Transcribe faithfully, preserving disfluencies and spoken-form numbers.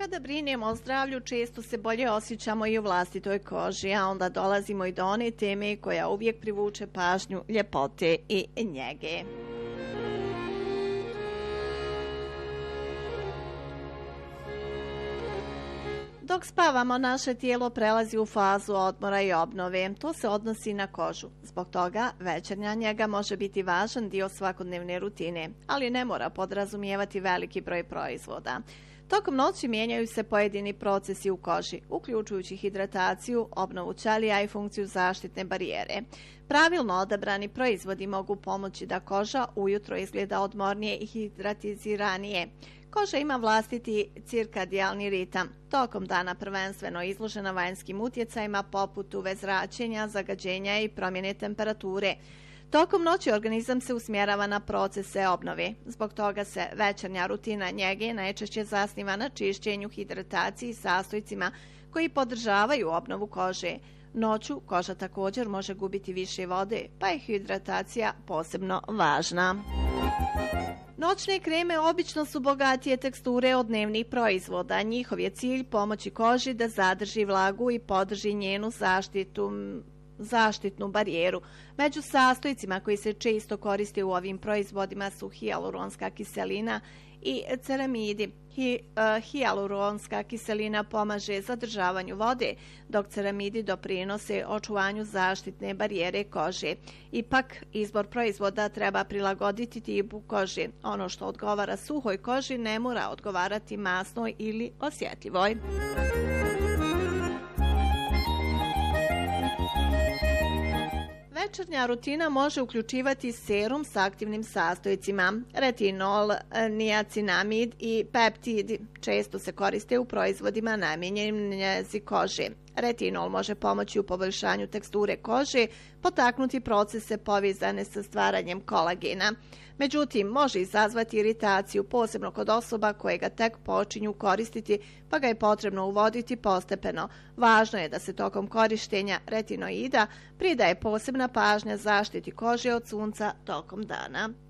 Kada brinemo o zdravlju, često se bolje osjećamo i u vlastitoj koži, a onda dolazimo i do one teme koja uvijek privuče pažnju ljepote i njege. Dok spavamo, naše tijelo prelazi u fazu odmora i obnove. To se odnosi na kožu. Zbog toga večernja njega može biti važan dio svakodnevne rutine, ali ne mora podrazumijevati veliki broj proizvoda. Tokom noći mijenjaju se pojedini procesi u koži, uključujući hidrataciju, obnovu ćelija i funkciju zaštitne barijere. Pravilno odabrani proizvodi mogu pomoći da koža ujutro izgleda odmornije i hidratiziranije. Koža ima vlastiti cirkadijalni ritam, tokom dana prvenstveno izložena vanjskim utjecajima poput U V zračenja, zagađenja i promjene temperature. Tokom noći organizam se usmjerava na procese obnove. Zbog toga se večernja rutina njege najčešće zasniva na čišćenju, hidrataciji i sastojcima koji podržavaju obnovu kože. Noću koža također može gubiti više vode, pa je hidratacija posebno važna. Noćne kreme obično su bogatije teksture od dnevnih proizvoda. Njihov je cilj pomoći koži da zadrži vlagu i podrži njenu zaštitu, zaštitnu barijeru. Među sastojcima koji se često koriste u ovim proizvodima su hijaluronska kiselina i ceramidi. Hi, uh, hijaluronska kiselina pomaže zadržavanju vode, dok ceramidi doprinose očuvanju zaštitne barijere kože. Ipak, izbor proizvoda treba prilagoditi tipu kože. Ono što odgovara suhoj koži ne mora odgovarati masnoj ili osjetljivoj. Večernja rutina može uključivati serum s aktivnim sastojcima. Retinol, niacinamid i peptidi često se koriste u proizvodima namijenjenim njezi kože. Retinol može pomoći u poboljšanju teksture kože, potaknuti procese povezane sa stvaranjem kolagena. Međutim, može izazvati iritaciju, posebno kod osoba koje ga tek počinju koristiti, pa ga je potrebno uvoditi postepeno. Važno je da se tokom korištenja retinoida pridaje posebna pažnja zaštiti kože od sunca tokom dana.